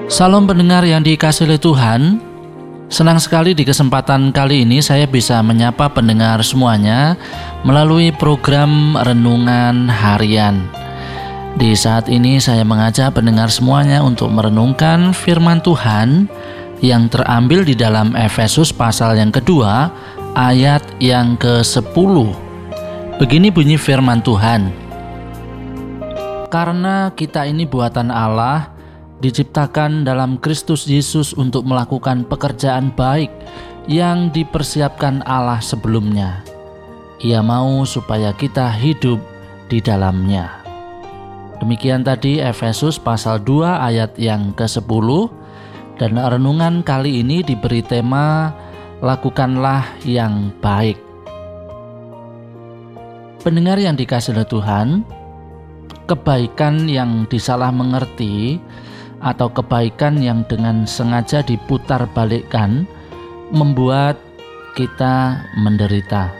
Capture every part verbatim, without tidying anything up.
Salam pendengar yang dikasihi oleh Tuhan. Senang sekali di kesempatan kali ini saya bisa menyapa pendengar semuanya melalui program Renungan Harian. Di saat ini saya mengajak pendengar semuanya untuk merenungkan firman Tuhan yang terambil di dalam Efesus pasal yang kedua ayat yang kesepuluh. Begini bunyi firman Tuhan. Karena kita ini buatan Allah, diciptakan dalam Kristus Yesus untuk melakukan pekerjaan baik yang dipersiapkan Allah sebelumnya. Ia mau supaya kita hidup di dalamnya. Demikian tadi Efesus pasal dua ayat yang kesepuluh, dan renungan kali ini diberi tema lakukanlah yang baik. Pendengar yang dikasihi oleh Tuhan, kebaikan yang disalah mengerti atau kebaikan yang dengan sengaja diputar balikkan membuat kita menderita.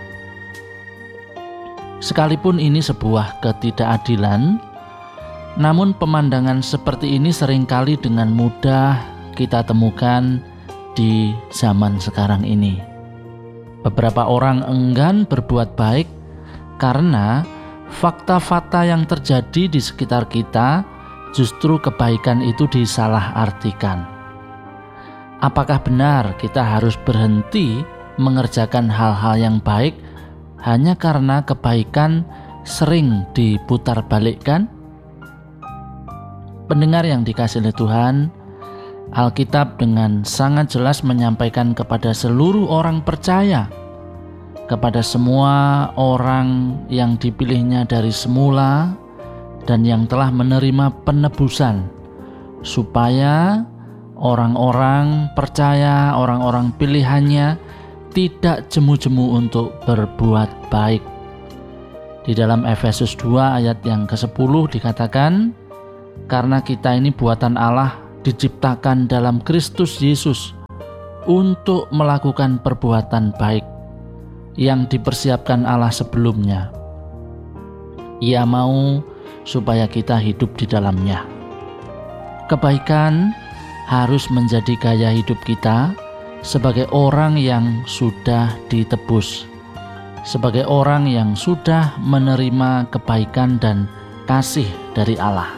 Sekalipun ini sebuah ketidakadilan, namun pemandangan seperti ini seringkali dengan mudah kita temukan di zaman sekarang ini. Beberapa orang enggan berbuat baik karena fakta-fakta yang terjadi di sekitar kita justru kebaikan itu disalahartikan. Apakah benar kita harus berhenti mengerjakan hal-hal yang baik hanya karena kebaikan sering diputar balikkan? Pendengar yang dikasihi oleh Tuhan, Alkitab dengan sangat jelas menyampaikan kepada seluruh orang percaya, kepada semua orang yang dipilihnya dari semula dan yang telah menerima penebusan, supaya orang-orang percaya, orang-orang pilihannya tidak jemu-jemu untuk berbuat baik. Di dalam Efesus dua ayat yang kesepuluh dikatakan, karena kita ini buatan Allah, diciptakan dalam Kristus Yesus untuk melakukan perbuatan baik yang dipersiapkan Allah sebelumnya. Ia mau supaya kita hidup di dalamnya. Kebaikan harus menjadi gaya hidup kita sebagai orang yang sudah ditebus, sebagai orang yang sudah menerima kebaikan dan kasih dari Allah.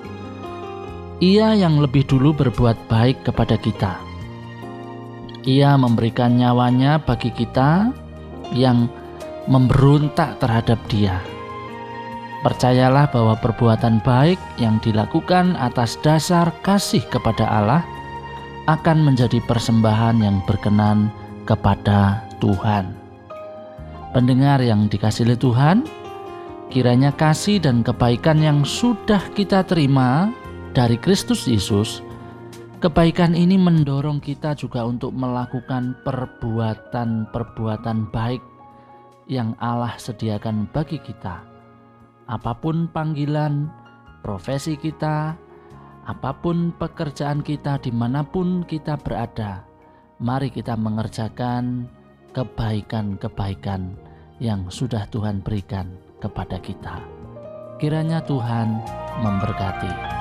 Ia yang lebih dulu berbuat baik kepada kita. Ia memberikan nyawanya bagi kita yang memberontak terhadap Dia. Percayalah bahwa perbuatan baik yang dilakukan atas dasar kasih kepada Allah akan menjadi persembahan yang berkenan kepada Tuhan. Pendengar yang dikasihi oleh Tuhan, kiranya kasih dan kebaikan yang sudah kita terima dari Kristus Yesus, kebaikan ini mendorong kita juga untuk melakukan perbuatan-perbuatan baik yang Allah sediakan bagi kita. Apapun panggilan, profesi kita, apapun pekerjaan kita, dimanapun kita berada, mari kita mengerjakan kebaikan-kebaikan yang sudah Tuhan berikan kepada kita. Kiranya Tuhan memberkati.